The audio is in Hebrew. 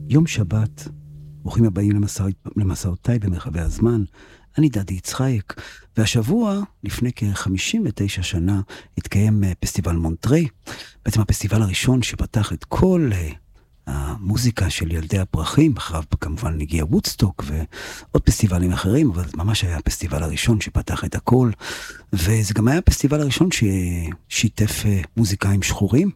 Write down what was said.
יום שבת, ברוכים הבאים למסעותיי במרחבי הזמן, אני דדי יצחק, והשבוע, לפני כ-59 שנה, התקיים פסטיבל מונטרי, בעצם הפסטיבל הראשון שפתח את כל המוזיקה של ילדי הפרחים, אחריו כמובן הגיע וודסטוק ועוד פסטיבלים אחרים, אבל ממש היה הפסטיבל הראשון שפתח את הכל, וזה גם היה הפסטיבל הראשון ששיתף מוזיקאים שחורים,